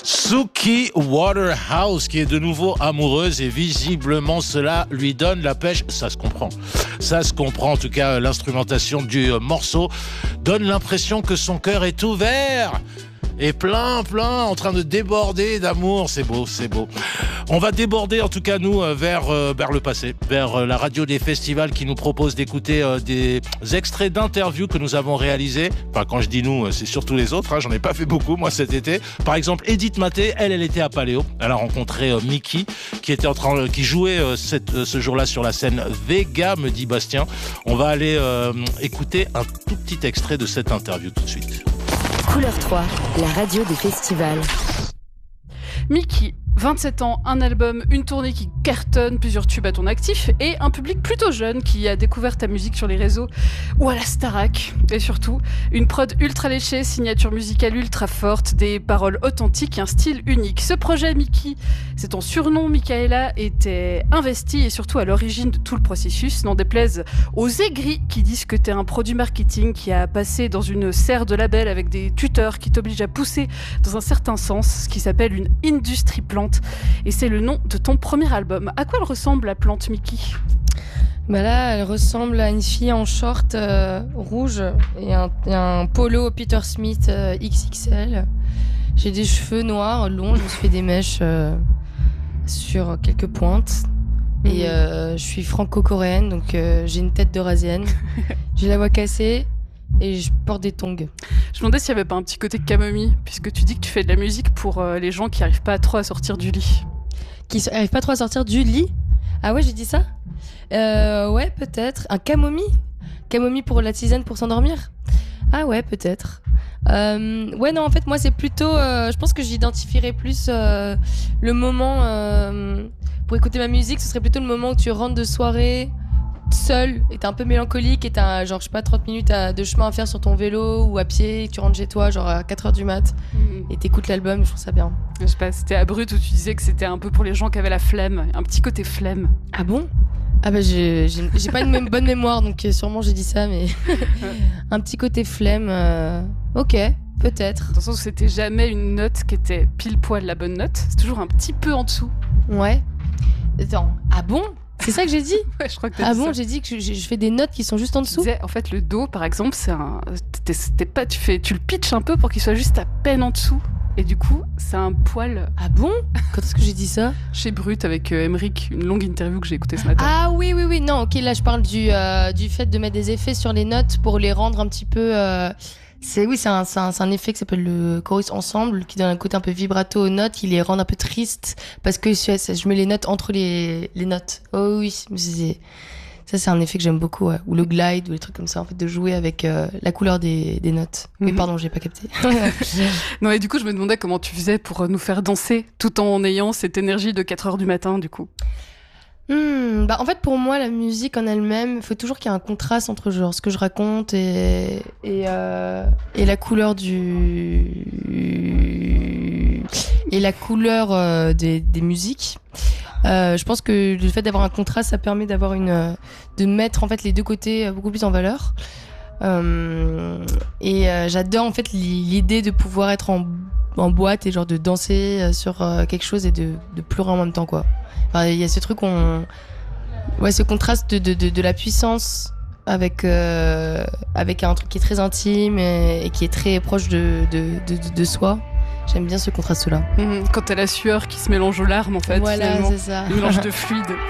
Suki Waterhouse qui est de nouveau amoureuse et visiblement cela lui donne la pêche. Ça se comprend. Ça se comprend. En tout cas, l'instrumentation du morceau donne l'impression que son cœur est ouvert et plein, en train de déborder d'amour. C'est beau, c'est beau. On va déborder en tout cas nous vers le passé, vers la radio des festivals qui nous propose d'écouter des extraits d'interviews que nous avons réalisés. Enfin, quand je dis nous, c'est surtout les autres, hein, j'en ai pas fait beaucoup moi cet été. Par exemple, Edith Maté, elle était à Paléo. Elle a rencontré Mickey qui jouait ce jour-là sur la scène Vega, me dit Bastien. On va aller écouter un tout petit extrait de cette interview tout de suite. Couleur 3, la radio des festivals. Mickey, 27 ans, un album, une tournée qui cartonne, plusieurs tubes à ton actif et un public plutôt jeune qui a découvert ta musique sur les réseaux ou à la Starac. Et surtout, une prod ultra léchée, signature musicale ultra forte, des paroles authentiques et un style unique. Ce projet, Mickey, c'est ton surnom, Michaela, était investi et surtout à l'origine de tout le processus. N'en déplaise aux aigris qui disent que t'es un produit marketing qui a passé dans une serre de label avec des tuteurs qui t'obligent à pousser dans un certain sens, ce qui s'appelle une industrie plante. Et c'est le nom de ton premier album. À quoi elle ressemble la plante, Mickey ? Bah là, elle ressemble à une fille en short rouge et un polo Peter Smith XXL. J'ai des cheveux noirs, longs, je me suis fait des mèches sur quelques pointes. Et je suis franco-coréenne, donc j'ai une tête d'eurasienne. J'ai la voix cassée. Et je porte des tongs. Je me demandais s'il n'y avait pas un petit côté camomille, puisque tu dis que tu fais de la musique pour les gens qui n'arrivent pas trop à sortir du lit. Qui n'arrivent pas trop à sortir du lit ? Ah ouais, j'ai dit ça ? Ouais, peut-être. Un camomille ? Camomille pour la tisane pour s'endormir ? Ah ouais, peut-être. Ouais, non, en fait, moi, c'est plutôt... je pense que j'identifierais plus le moment... pour écouter ma musique, ce serait plutôt le moment où tu rentres de soirée... seul et t'es un peu mélancolique et t'as genre je sais pas 30 minutes de chemin à faire sur ton vélo ou à pied et tu rentres chez toi genre à 4h du mat et t'écoutes l'album, je trouve ça bien. Je sais pas, c'était à Brut où tu disais que c'était un peu pour les gens qui avaient la flemme, un petit côté flemme. Ah bon ? Ah bah j'ai pas une bonne mémoire donc sûrement j'ai dit ça mais un petit côté flemme ok peut-être. De toute façon c'était jamais une note qui était pile poil la bonne note, c'est toujours un petit peu en dessous. Ouais. Attends, ah bon ? C'est ça que j'ai dit ? Ouais, je crois que t'as dit ça. Bon, j'ai dit que je fais des notes qui sont juste en dessous. En fait, le Do, par exemple, c'est tu le pitches un peu pour qu'il soit juste à peine en dessous. Et du coup, c'est un poil. Ah bon ? Quand est-ce que j'ai dit ça ? Chez Brut avec Emeric, une longue interview que j'ai écoutée ce matin. Ah oui. Non, ok, là je parle du fait de mettre des effets sur les notes pour les rendre un petit peu. C'est un effet qui s'appelle le chorus ensemble qui donne un côté un peu vibrato aux notes qui les rend un peu tristes parce que je mets les notes entre les notes. Oh oui, ça c'est un effet que j'aime beaucoup, ouais. Ou le glide ou les trucs comme ça en fait, de jouer avec la couleur des notes. Oui, pardon, j'ai pas capté. Non, et du coup je me demandais comment tu faisais pour nous faire danser tout en ayant cette énergie de 4h du matin du coup. En fait pour moi la musique en elle-même, il faut toujours qu'il y ait un contraste entre genre ce que je raconte et la couleur des musiques. Je pense que le fait d'avoir un contraste, ça permet d'avoir de mettre en fait les deux côtés beaucoup plus en valeur. J'adore en fait l'idée de pouvoir être en boîte et genre de danser sur quelque chose et de pleurer en même temps quoi. Enfin, il y a ce truc ce contraste de la puissance avec un truc qui est très intime et qui est très proche de soi. J'aime bien ce contraste-là. Quand t'as la sueur qui se mélange aux larmes en fait. Voilà, finalement. C'est ça. Un mélange de fluide.